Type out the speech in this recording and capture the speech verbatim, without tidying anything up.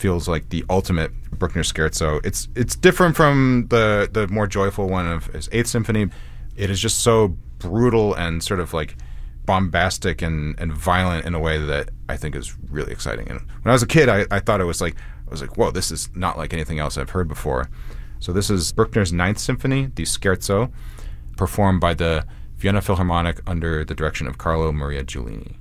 feels like the ultimate Bruckner scherzo. It's it's different from the the more joyful one of his Eighth Symphony. It is just so brutal and sort of like bombastic and, and violent in a way that I think is really exciting. And when I was a kid, I, I thought it was like, I was like, whoa, this is not like anything else I've heard before. So this is Bruckner's Ninth Symphony, the Scherzo, performed by the Vienna Philharmonic under the direction of Carlo Maria Giulini.